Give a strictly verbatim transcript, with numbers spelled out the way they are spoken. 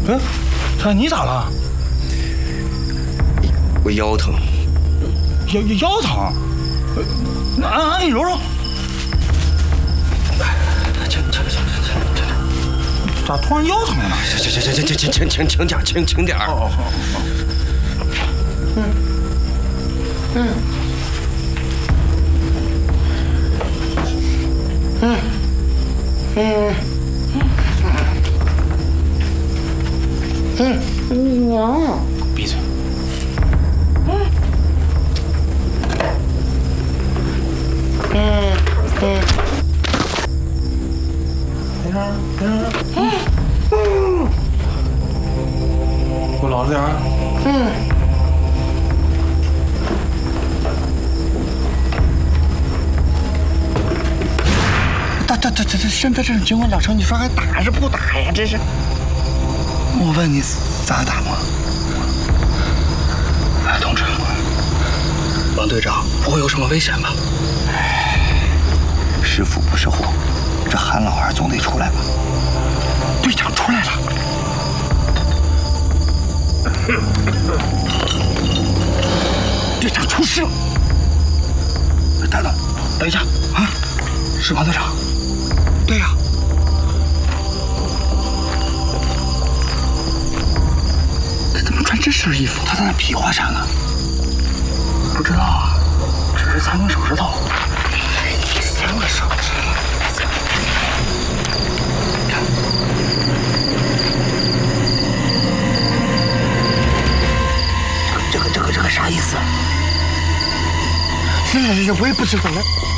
哎，这你咋了？ 我腰疼。 腰腰疼？那俺俺给你揉揉。 轻轻轻轻轻轻点。 咋突然腰疼了呢？ 行行行行行，轻轻轻轻点，轻轻点。 哦好好。嗯嗯嗯嗯嗯嗯哇！闭嘴。嗯嗯嗯。没事没事。嗯嗯。给我老实点。嗯。打打打打！现在这种情况，老程，你说还打还是不打呀？这是。我问你咋打吗？哎，同志，王队长不会有什么危险吧？是福不是祸，这韩老二总得出来吧？队长出来了。队长出事了！等等，等一下啊！是王队长。对呀。他怎么穿这身衣服？他在那比划啥呢？不知道啊，只是三根手指头。三个手指。看，这个这个这个啥意思？是是是，我也不知道了。